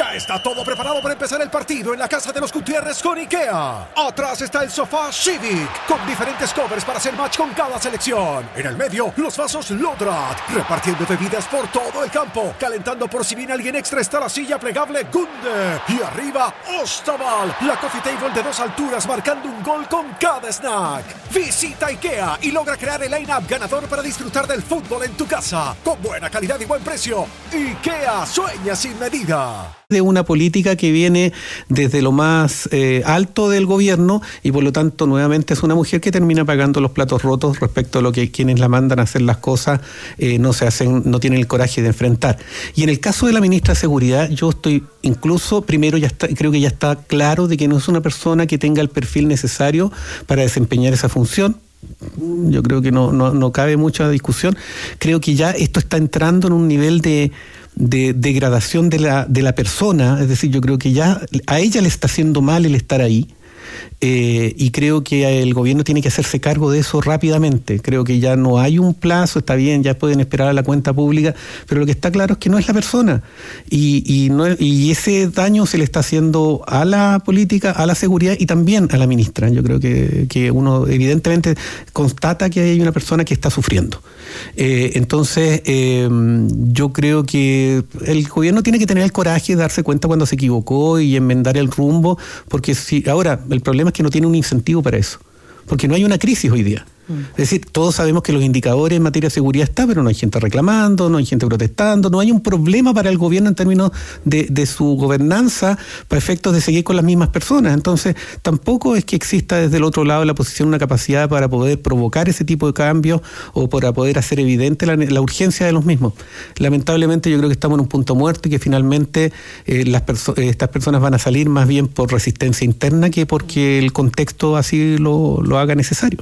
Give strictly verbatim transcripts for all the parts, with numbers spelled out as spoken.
Ya está todo preparado para empezar el partido en la casa de los Gutiérrez con IKEA. Atrás está el sofá Civic, con diferentes covers para hacer match con cada selección. En el medio, los vasos Lodrat, repartiendo bebidas por todo el campo. Calentando por si viene alguien extra está la silla plegable Gunde. Y arriba, Ostaval, la coffee table de dos alturas marcando un gol con cada snack. Visita IKEA y logra crear el line-up ganador para disfrutar del fútbol en tu casa. Con buena calidad y buen precio. IKEA sueña sin medida. De una política que viene desde lo más eh, alto del gobierno y por lo tanto nuevamente es una mujer que termina pagando los platos rotos respecto a lo que quienes la mandan a hacer las cosas eh, no se hacen, no tienen el coraje de enfrentar. Y en el caso de la ministra de Seguridad, yo estoy incluso, primero ya está, creo que ya está claro de que no es una persona que tenga el perfil necesario para desempeñar esa función. Yo creo que no, no, no cabe mucha discusión. Creo que ya esto está entrando en un nivel de de degradación de la, de la persona, es decir, yo creo que ya a ella le está haciendo mal el estar ahí. Eh, y creo que el gobierno tiene que hacerse cargo de eso rápidamente. Creo que ya no hay un plazo, está bien, ya pueden esperar a la cuenta pública, pero lo que está claro es que no es la persona y, y, no, y ese daño se le está haciendo a la política, a la seguridad y también a la ministra. Yo creo que, que uno evidentemente constata que hay una persona que está sufriendo. Eh, entonces eh, yo creo que el gobierno tiene que tener el coraje de darse cuenta cuando se equivocó y enmendar el rumbo, porque si ahora el problema es que no tiene un incentivo para eso, porque no hay una crisis hoy día. Es decir, todos sabemos que los indicadores en materia de seguridad están, pero no hay gente reclamando, no hay gente protestando, no hay un problema para el gobierno en términos de, de su gobernanza para efectos de seguir con las mismas personas. Entonces, tampoco es que exista desde el otro lado la posición una capacidad para poder provocar ese tipo de cambios o para poder hacer evidente la, la urgencia de los mismos. Lamentablemente yo creo que estamos en un punto muerto y que finalmente eh, las perso- estas personas van a salir más bien por resistencia interna que porque el contexto así lo, lo haga necesario.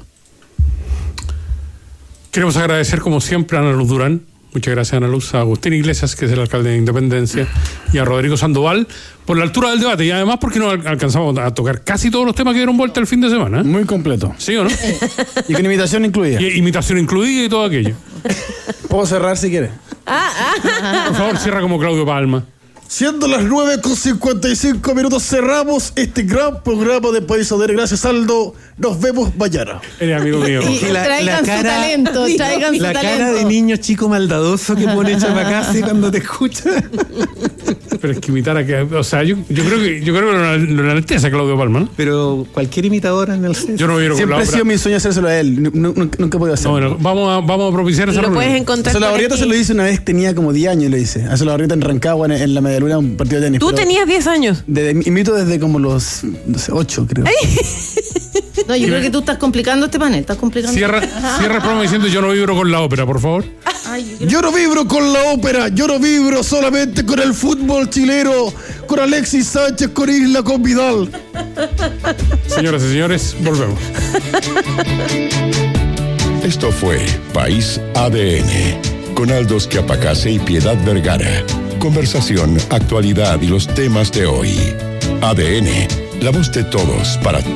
Queremos agradecer como siempre a Ana Luz Durán, muchas gracias Ana Luz, a Agustín Iglesias, que es el alcalde de Independencia, y a Rodrigo Sandoval por la altura del debate y además porque nos alcanzamos a tocar casi todos los temas que dieron vuelta el fin de semana. ¿eh? Muy completo. ¿Sí o no? Y con imitación incluida. Y, imitación incluida y todo aquello. Puedo cerrar si quieres. Por favor, cierra como Claudio Palma. Siendo las nueve con cincuenta y cinco minutos, cerramos este gran programa de País Adere. Gracias, Aldo. Nos vemos mañana. Eres amigo mío. Y, y la, traigan la cara, su talento, traigan la su cara talento. de niño chico maldadoso que pone Chapacase cuando te escucha. Pero es que imitar a que, o sea, yo, yo creo que yo creo que lo, lo enaltece a Claudio Palma, ¿no? Pero cualquier imitador en el C E S. Yo no vieron con Siempre la ha sido mi sueño hacérselo a él. Nunca, nunca he podido hacerlo. No, bueno, vamos a, vamos a propiciar esa Lo reunión. puedes encontrar. A Solabarrieta se lo hice una vez, tenía como diez años y lo hice. A Solabarrieta en Rancagua, en, en la Medialuna, un partido de tenis. Tú tenías diez años. Desde, imito desde como los, no sé, ocho, creo. No, yo creo que tú estás complicando este panel, estás complicando. Cierra, cierra el programa diciendo yo no vibro con la ópera, por favor. Ay, Yo no vibro con la ópera, yo no vibro solamente con el fútbol chileno, con Alexis Sánchez, con Isla, con Vidal. Señoras y señores, volvemos. Esto fue País A D N, con Aldo Schiapacase y Piedad Vergara. Conversación, actualidad y los temas de hoy. A D N, la voz de todos para